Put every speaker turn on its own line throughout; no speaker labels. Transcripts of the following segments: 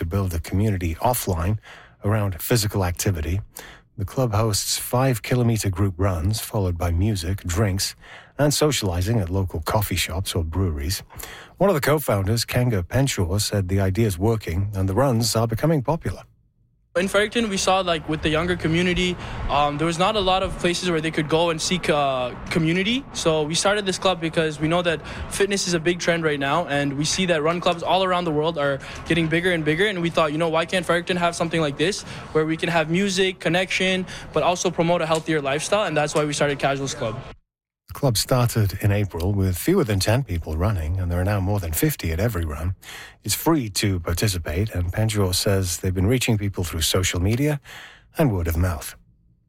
build a community offline around physical activity. The club hosts 5-kilometre group runs, followed by music, drinks, and socialising at local coffee shops or breweries. One of the co-founders, Kanga Penshaw, said the idea is working and the runs are becoming popular.
In Fredericton, we saw with the younger community, there was not a lot of places where they could go and seek community. So we started this club because we know that fitness is a big trend right now, and we see that run clubs all around the world are getting bigger and bigger. And we thought, why can't Fredericton have something like this where we can have music, connection, but also promote a healthier lifestyle? And that's why we started Casuals Club.
The club started in April with fewer than 10 people running, and there are now more than 50 at every run. It's free to participate, and Penshaw says they've been reaching people through social media and word of mouth.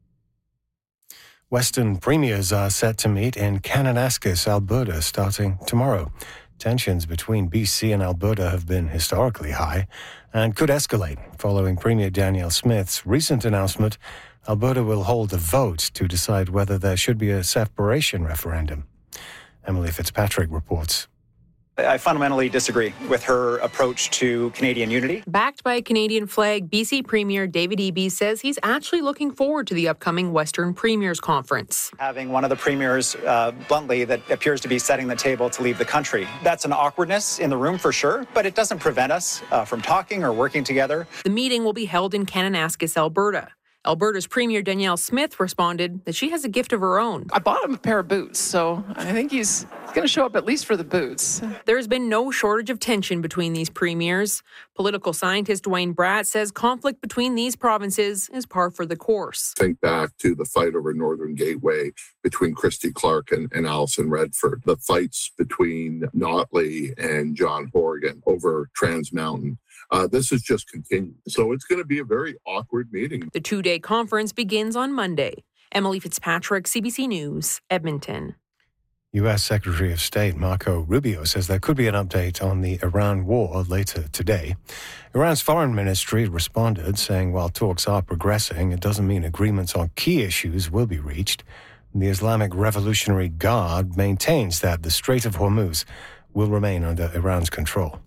Western premiers are set to meet in Kananaskis, Alberta, starting tomorrow. Tensions between BC and Alberta have been historically high and could escalate following Premier Danielle Smith's recent announcement Alberta will hold a vote to decide whether there should be a separation referendum. Emily Fitzpatrick reports.
I fundamentally disagree with her approach to Canadian unity.
Backed by a Canadian flag, BC Premier David Eby says he's actually looking forward to the upcoming Western Premiers Conference.
Having one of the premiers, bluntly, that appears to be setting the table to leave the country. That's an awkwardness in the room for sure, but it doesn't prevent us from talking or working together.
The meeting will be held in Kananaskis, Alberta. Alberta's Premier Danielle Smith responded that she has a gift of her own.
I bought him a pair of boots, so I think he's going to show up at least for the boots.
There's been no shortage of tension between these premiers. Political scientist Dwayne Bratt says conflict between these provinces is par for the course.
Think back to the fight over Northern Gateway between Christy Clark and Alison Redford, the fights between Notley and John Horgan over Trans Mountain. This has just continued. So it's going to be a very awkward meeting.
The two-day conference begins on Monday. Emily Fitzpatrick, CBC News, Edmonton.
U.S. Secretary of State Marco Rubio says there could be an update on the Iran war later today. Iran's foreign ministry responded, saying while talks are progressing, it doesn't mean agreements on key issues will be reached. The Islamic Revolutionary Guard maintains that the Strait of Hormuz will remain under Iran's control.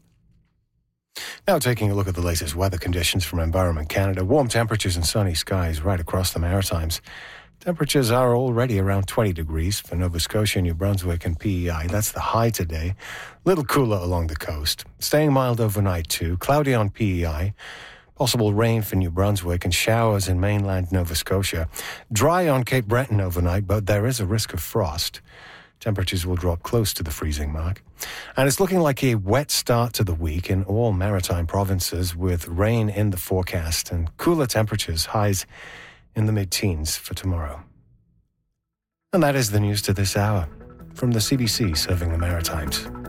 Now taking a look at the latest weather conditions from Environment Canada. Warm temperatures and sunny skies right across the Maritimes. Temperatures are already around 20 degrees for Nova Scotia, New Brunswick and PEI. That's the high today. Little cooler along the coast. Staying mild overnight too. Cloudy on PEI. Possible rain for New Brunswick and showers in mainland Nova Scotia. Dry on Cape Breton overnight, but there is a risk of frost. Temperatures will drop close to the freezing mark. And it's looking like a wet start to the week in all maritime provinces with rain in the forecast and cooler temperatures, highs in the mid-teens for tomorrow. And that is the news to this hour from the CBC serving the Maritimes.